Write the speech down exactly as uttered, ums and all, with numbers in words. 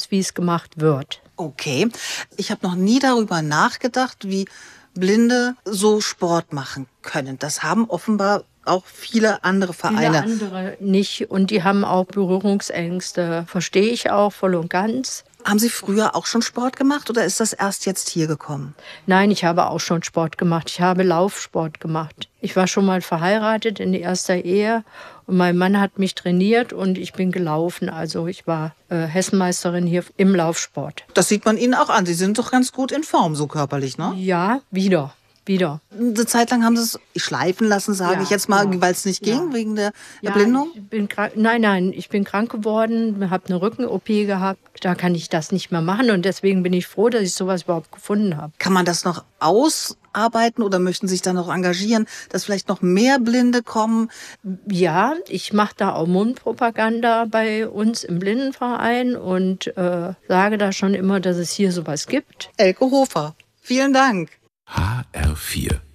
weiß, wie es gemacht wird. Okay, ich habe noch nie darüber nachgedacht, wie Blinde so Sport machen können. Das haben offenbar auch viele andere Vereine. Viele andere nicht und die haben auch Berührungsängste. Verstehe ich auch voll und ganz. Haben Sie früher auch schon Sport gemacht oder ist das erst jetzt hier gekommen? Nein, ich habe auch schon Sport gemacht. Ich habe Laufsport gemacht. Ich war schon mal verheiratet in erster Ehe und mein Mann hat mich trainiert und ich bin gelaufen. Also ich war äh, Hessenmeisterin hier im Laufsport. Das sieht man Ihnen auch an. Sie sind doch ganz gut in Form, so körperlich, ne? Ja, wieder. Wieder. Eine Zeit lang haben Sie es schleifen lassen, sage Ja, ich jetzt mal, ja. weil es nicht ging, Ja. wegen der Ja, Erblindung? ich bin krank, nein, nein, ich bin krank geworden, habe eine Rücken-O P gehabt. Da kann ich das nicht mehr machen und deswegen bin ich froh, dass ich sowas überhaupt gefunden habe. Kann man das noch ausarbeiten oder möchten Sie sich da noch engagieren, dass vielleicht noch mehr Blinde kommen? Ja, ich mache da auch Mundpropaganda bei uns im Blindenverein und äh, sage da schon immer, dass es hier sowas gibt. Elke Hofer, vielen Dank. H R vier